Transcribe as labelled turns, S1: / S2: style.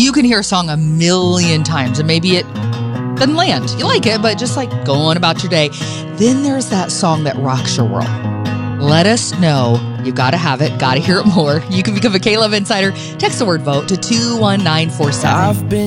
S1: You can hear a song a million times and maybe it doesn't land. You like it, but just like go on about your day. Then there's that song that rocks your world. Let us know. You got to have it. Got to hear it more. You can become a K-Love Insider. Text the word VOTE to 21947.